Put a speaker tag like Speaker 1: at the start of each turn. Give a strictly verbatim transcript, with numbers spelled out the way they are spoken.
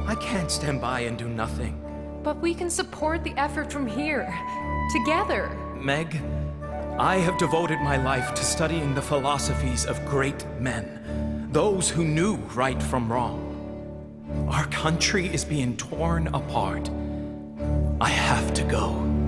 Speaker 1: I can't stand by and do nothing.
Speaker 2: But we can support the effort from here. Together.
Speaker 1: Meg, I have devoted my life to studying the philosophies of great men, those who knew right from wrong. Our country is being torn apart. I have to go.